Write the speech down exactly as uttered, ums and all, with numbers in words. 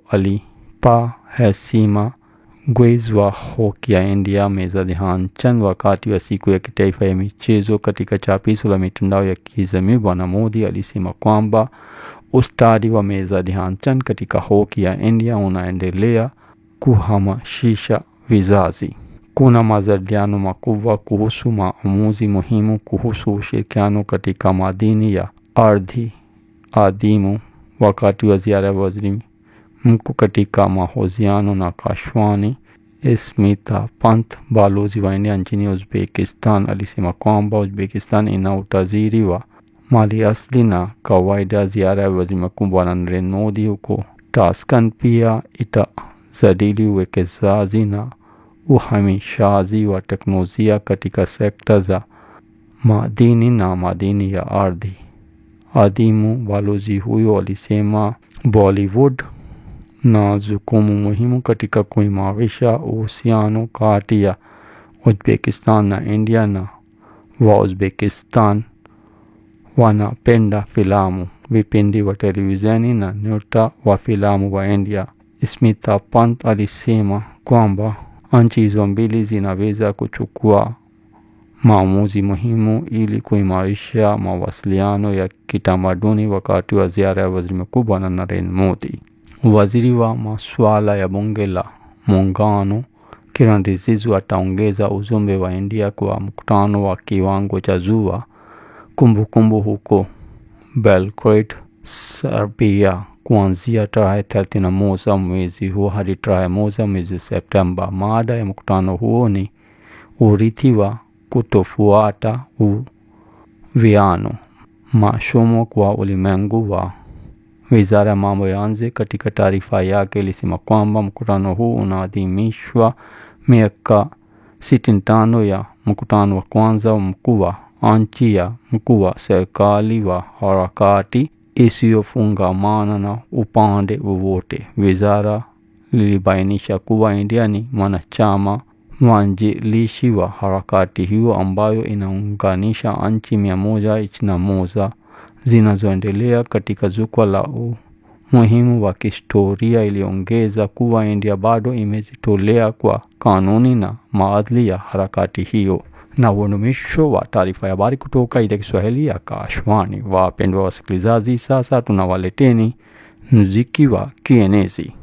alipa heshima gwezi wa hoki ya India Meza Dhyanchandani wakati wa siku ya kitaifa ya michezo. Katika chapisho la mitandao ya kijamii, Bwana Modi alisema kwamba ustadi wa Meza Dhyanchandani katika hoki ya India unaendelea kuhamasisha vizazi. Kuna majadiliano makubwa kuhusu maamuzi muhimu kuhusu ushirikiano katika madini ya ardhi adimu wakati wa ziara ya waziri mkuu katika mahojiano na Kashwani. Smita Pant, balozi wa India nchini Uzbekistan, alisema kwamba Uzbekistan ina utajiri wa mali asili na kawaida. Ziara ya waziri mkuu Bwana Narendra Modi huko Tashkent pia itajadili uwekezaji na uhamishaji wa teknolojia katika sekta za madini na madini ya ardhi adimu. Balozi huyo alisema Bollywood na jukumu muhimu katika kuimarisha uhusiano kati ya Uzbekistan na India, na wa Uzbekistan wanapenda filamu, vipindi wa televisheni na nyota wa filamu wa India. Smita Pant alisema kwamba nchi hizo mbili zinaweza kuchukua maamuzi muhimu ili kuimarisha mawasiliano ya kitamaduni wakati wa ziara ya waziri mkuu Bwana Narendra Modi. Waziri wa masuala ya bunge la muungano Kiran Rijiju ataongeza ujumbe wa India kwa mkutano wa kiwango cha juu wa kumbukumbu huko Belgrade, Serbia kuanzia tarehe thelathini na moja mwezi huu hadi tarehe moja mwezi Septemba. Mada ya mkutano huo ni urithi wa kutofuata uwiano, masomo kwa ulimwengu wa Wizara ya mambo ya nje katika taarifa yake ilisema kwamba mkutano huu unaadhimishwa miaka sitini na tano ya mkutano wa kwanza wa mkuu wa nchi ya mkuu wa serikali wa harakati isiyofungamana na upande wowote. Wizara lilibainisha kuwa India ni mwanachama mwanzilishi wa harakati hiyo ambayo inaunganisha nchi mia moja ishirini na moja zinazoendelea katika jukwaa la umuhimu wa kihistoria. Iliongeza kuwa India bado imejitolea kwa kanuni na maadili ya harakati hiyo. Na unumisho wa taarifa ya habari kutoka idhaa ya Kiswahili ya Kashwani. Wapendwa wasikilizaji, sasa tunawaleteni muziki wa kienezi.